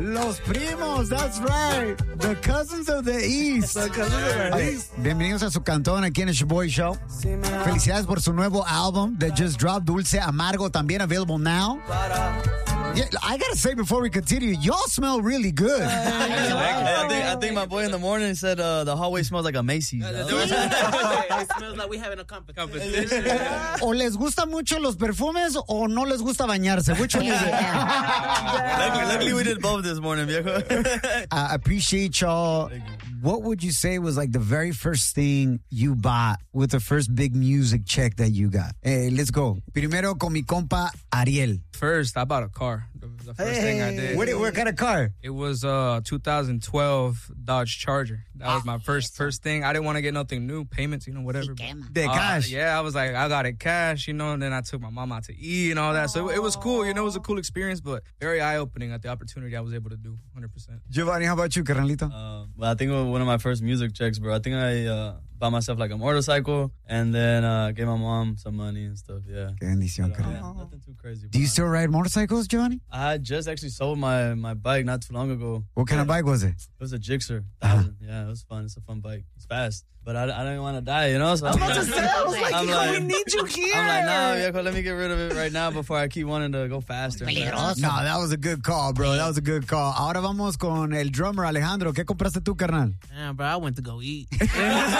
Los primos, that's right. The cousins of the East. Bienvenidos a su cantón aquí en el Shaboy Show. Felicidades por su nuevo álbum that just dropped, Dulce Amargo, también available now. Yeah, I gotta say before we continue, y'all smell really good. I think my boy in the morning said the hallway smells like a Macy's. It smells like we having a competition. O les gustan mucho los perfumes o no les gusta bañarse. Which one is it? Luckily we did both this morning, viejo. I appreciate y'all. What would you say was like the very first thing you bought with the first big music check that you got? Hey, let's go. Primero con mi compa Ariel. First, I bought a car. The first thing I did. What kind of car? It was a 2012 Dodge Charger. That was my first thing. I didn't want to get nothing new, payments, whatever. De cash. Yeah, I was like, I got it cash, and then I took my mom out to eat and all that. So it was cool, it was a cool experience, but very eye-opening at the opportunity I was able to do, 100%. Giovanni, how about you, carnalito? Well, I think one of my first music checks, bro. I think I bought myself like a motorcycle and then gave my mom some money and stuff, yeah. Qué bendición, Yeah, nothing too crazy. Do you still ride motorcycles, Giovanni? I just actually sold my bike not too long ago. What kind of bike was it? It was a Gixxer 1000. Yeah, it was fun. It's a fun bike. It's fast. But I didn't want to die, So I was about to say, I was like, we need you here. I'm like, nah, viejo, let me get rid of it right now before I keep wanting to go faster. No, that was a good call, bro. That was a good call. Ahora vamos con el drummer, Alejandro. ¿Qué compraste tú, carnal? Yeah, bro, I went to go eat. You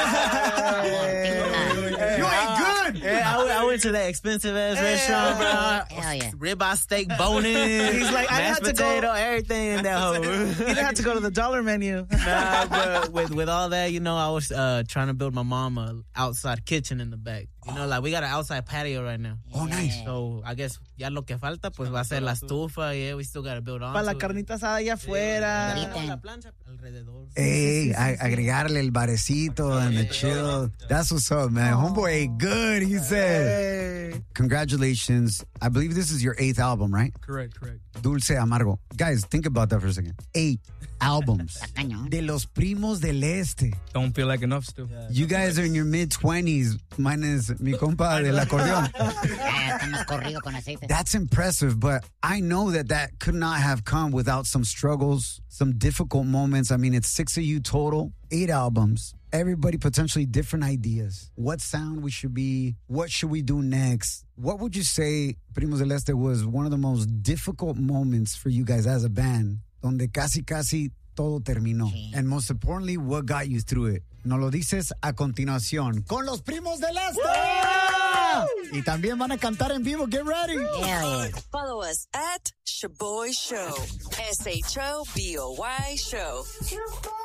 ain't good. Yeah, I went to that expensive-ass restaurant, bro. Hell yeah. Ribeye steak, bone-in. He's like, I mashed had to potato, go. everything in that hole. You didn't have to go to the dollar menu. Nah, but with all that, I was trying to build my mom a outside kitchen in the back. Like we got an outside patio right now. Oh, nice. So I guess ya lo que falta pues va a ser la estufa. Yeah, we still got to build on. Para la carnita asada allá afuera. La plancha alrededor. Hey, agregarle el barecito and the chill. That's what's up, man. Homeboy ate good, he said. Hey. Congratulations. I believe this is your 8th album, right? Correct. Dulce Amargo. Guys, think about that for a second. 8 albums. De los primos del este. Don't feel like enough still. You guys are in your mid-20s. Mine is mi compa del acordeón. Ya estamos corrido con aceite. That's impressive, but I know that could not have come without some struggles, some difficult moments. I mean, it's 6 of you total, 8 albums. Everybody potentially different ideas. What sound we should be? What should we do next? What would you say, Primos del Este, was one of the most difficult moments for you guys as a band, donde casi todo terminó? Sí. And most importantly, what got you through it? Nos lo dices a continuación con los Primos del Este. Y también van a cantar en vivo. Get ready. Hell yeah. Follow us at Shaboy Show. SHOBOY Show.